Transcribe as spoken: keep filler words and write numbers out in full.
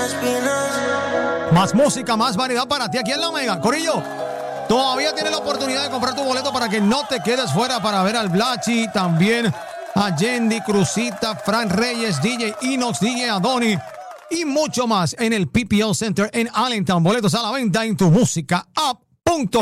Más música, más variedad para ti aquí en La Mega. Corillo, todavía tienes la oportunidad de comprar tu boleto para que no te quedes fuera para ver al Blachi, también a Yendi, Cruzita, Fran Reyes, D J Inox, D J Adoni y mucho más en el P P L Center en Allentown. Boletos a la venta en tu música app punto com.